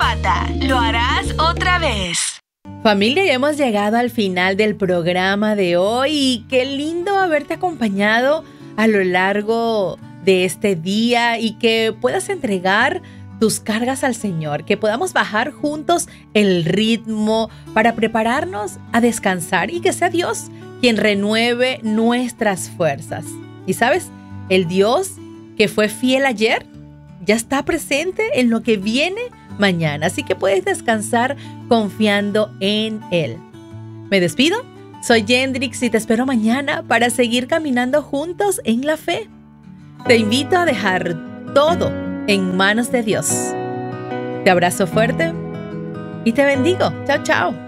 Zapata, lo harás otra vez. Familia, ya hemos llegado al final del programa de hoy y qué lindo haberte acompañado a lo largo de este día y que puedas entregar tus cargas al Señor, que podamos bajar juntos el ritmo para prepararnos a descansar y que sea Dios quien renueve nuestras fuerzas. Y sabes, el Dios que fue fiel ayer ya está presente en lo que viene mañana, así que puedes descansar confiando en Él. Me despido, soy Yendrix y te espero mañana para seguir caminando juntos en la fe. Te invito a dejar todo en manos de Dios. Te abrazo fuerte y te bendigo. Chao, chao.